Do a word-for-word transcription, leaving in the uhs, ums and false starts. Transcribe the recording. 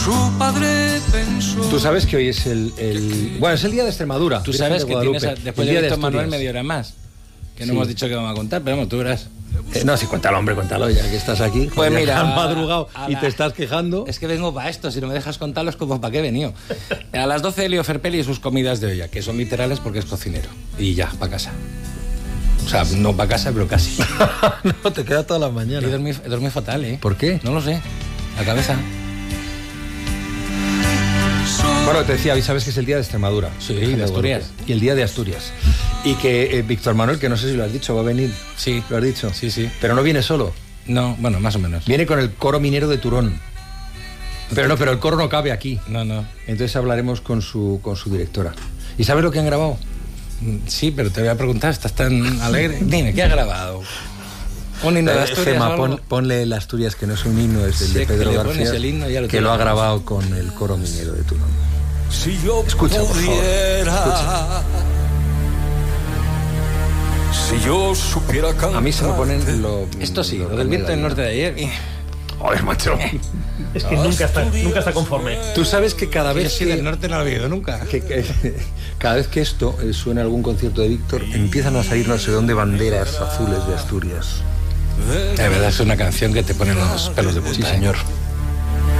Su padre pensó... Tú sabes que hoy es el, el... Bueno, es el día de Extremadura. Tú sabes de que tienes a, después de Víctor Manuel media hora más. Que no sí. hemos dicho que vamos a contar, pero vamos, tú verás. Eh, no, sí, cuéntalo, hombre, cuéntalo, ya que estás aquí. Pues mira, has madrugado y la... te estás quejando. Es que vengo para esto, si no me dejas contarlo es como para qué he venido. A las doce Elio Ferpelli y sus comidas de olla, que son literales porque es cocinero. Y ya, para casa. O sea, no para casa, pero casi. No, te queda toda la mañana. Y dormí, dormí fatal, ¿eh? ¿Por qué? No lo sé. La cabeza. Bueno, te decía, hoy sabes que es el día de Extremadura. Sí, de, de Asturias. Y el día de Asturias. Y que eh, Víctor Manuel, que no sé si lo has dicho, va a venir. Sí. ¿Lo has dicho? Sí, sí. Pero no viene solo. No, bueno, más o menos. Viene con el coro minero de Turón. Pero no, pero el coro no cabe aquí. No, no. Entonces hablaremos con su, con su directora. ¿Y sabes lo que han grabado? Sí, pero te voy a preguntar, ¿estás tan alegre? Dime, ¿qué ha grabado? ¿Un himno de Asturias? Gema, pon, ponle el Asturias, que no es un himno, es el sí, de Pedro que García, el himno, ya lo que lo ha grabado con el coro minero de Turón. Si yo Escucha, por favor. Escucha. Si yo supiera cantar. A mí se me ponen lo... Esto sí, lo, lo del viento del norte de ayer. Joder, macho. Es que nunca está, nunca está conforme. Tú sabes que cada vez que... que... del norte no lo he oído nunca. Que, que, cada vez que esto eh, suena en algún concierto de Víctor, empiezan a salir no sé dónde banderas azules de Asturias. De verdad es una canción que te pone los pelos de punta. Sí, señor.